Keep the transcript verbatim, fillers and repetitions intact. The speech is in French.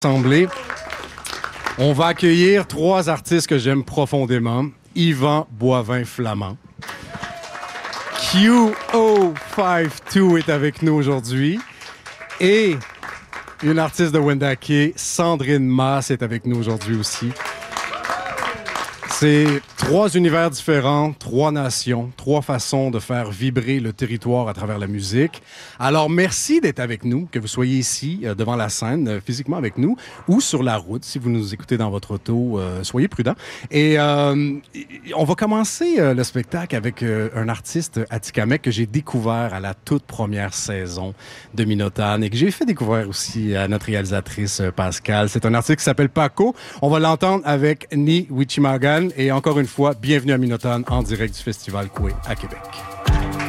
Assemblée. On va accueillir trois artistes que j'aime profondément. Yvan Boivin-Flamand. Q zéro cinquante-deux est avec nous aujourd'hui. Et une artiste de Wendake, Sandrine Masse, est avec nous aujourd'hui aussi. C'est trois univers différents, trois nations, trois façons de faire vibrer le territoire à travers la musique. Alors, merci d'être avec nous, que vous soyez ici, euh, devant la scène, euh, physiquement avec nous, ou sur la route, si vous nous écoutez dans votre auto, euh, soyez prudents. Et euh, on va commencer euh, le spectacle avec euh, un artiste atikamekw que j'ai découvert à la toute première saison de Minotane et que j'ai fait découvrir aussi à notre réalisatrice euh, Pascal. C'est un artiste qui s'appelle Paco. On va l'entendre avec Ni Wichimagan. Et encore une fois, bienvenue à Minotane en direct du Festival Coué à Québec.